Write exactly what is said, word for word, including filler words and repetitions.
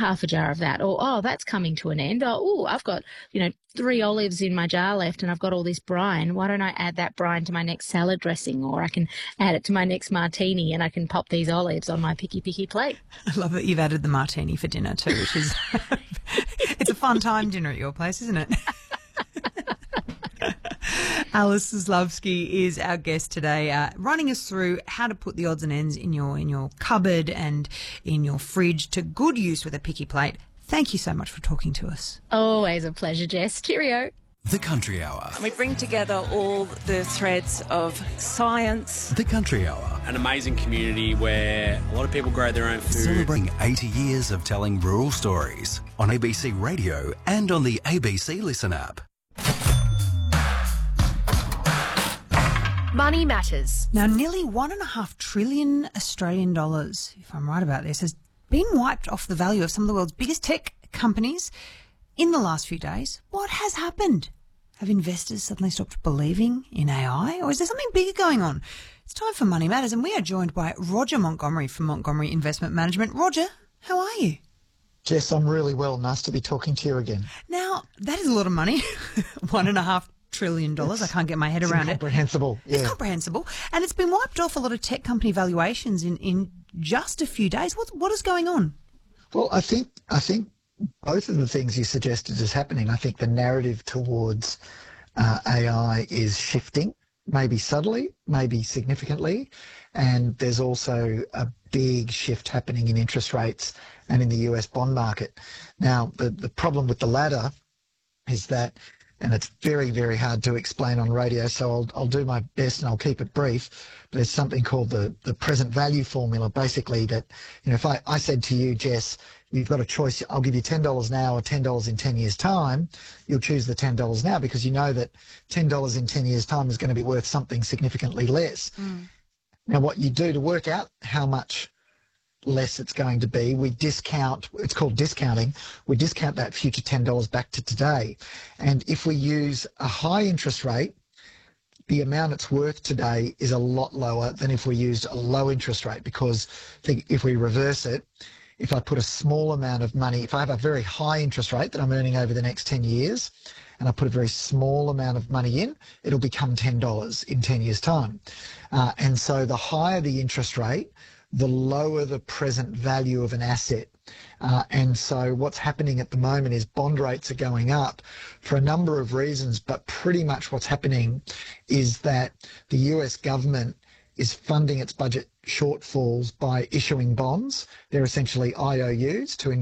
half a jar of that. Or, oh, that's coming to an end. Oh, ooh, I've got, you know, three olives in my jar left and I've got all this brine. Why don't I add that brine to my next salad dressing? Or I can add it to my next martini and I can pop these olives on my picky, picky plate. I love that you've added the martini for dinner too, which is, it's a fun time dinner at your place, isn't it? Alice Zaslavsky is our guest today, uh, running us through how to put the odds and ends in your in your cupboard and in your fridge to good use with a picky plate. Thank you so much for talking to us. Always a pleasure, Jess. Cheerio. The Country Hour. We bring together all the threads of science. The Country Hour. An amazing community where a lot of people grow their own food. Celebrating eighty years of telling rural stories on A B C Radio and on the A B C Listen app. Money Matters. Now, nearly one and a half trillion Australian dollars, if I'm right about this, has been wiped off the value of some of the world's biggest tech companies in the last few days. What has happened? Have investors suddenly stopped believing in A I, or is there something bigger going on? It's time for Money Matters, and we are joined by Roger Montgomery from Montgomery Investment Management. Roger, how are you? Jess, I'm really well. Nice to be talking to you again. Now, that is a lot of money. One and a half trillion dollars. I can't get my head it's around it. Incomprehensible. Yeah. It's comprehensible. And it's been wiped off a lot of tech company valuations in, in just a few days. What what is going on? Well, I think I think both of the things you suggested is happening. I think the narrative towards uh, A I is shifting, maybe subtly, maybe significantly. And there's also a big shift happening in interest rates and in the U S bond market. Now, the, the problem with the latter is that, and it's very, very hard to explain on radio, so I'll, I'll do my best and I'll keep it brief. But there's something called the, the present value formula, basically that, you know, if I, I said to you, Jess, you've got a choice, I'll give you ten dollars now or ten dollars in ten years' time, you'll choose the ten dollars now because you know that ten dollars in ten years' time is going to be worth something significantly less. Mm. Now, what you do to work out how much less it's going to be, we discount, it's called discounting, we discount that future ten dollars back to today. And if we use a high interest rate, the amount it's worth today is a lot lower than if we used a low interest rate, because think if we reverse it, if I put a small amount of money, if I have a very high interest rate that I'm earning over the next ten years, and I put a very small amount of money in, it'll become ten dollars in ten years' time. Uh, and so the higher the interest rate, the lower the present value of an asset. Uh, and so what's happening at the moment is bond rates are going up for a number of reasons, but pretty much what's happening is that the U S government is funding its budget shortfalls by issuing bonds. They're essentially I O Us to